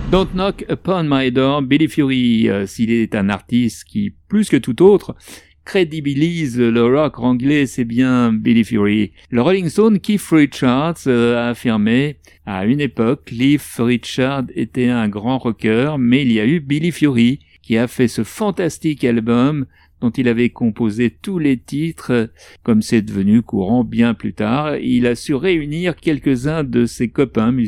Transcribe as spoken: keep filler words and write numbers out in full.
Don't Knock Upon My Door, Billy Fury, euh, s'il est un artiste qui, plus que tout autre, crédibilise le rock anglais, c'est bien Billy Fury. Le Rolling Stone Keith Richards euh, a affirmé à une époque, Cliff Richard était un grand rocker, mais il y a eu Billy Fury qui a fait ce fantastique album dont il avait composé tous les titres, comme c'est devenu courant bien plus tard. Il a su réunir quelques-uns de ses copains musiciens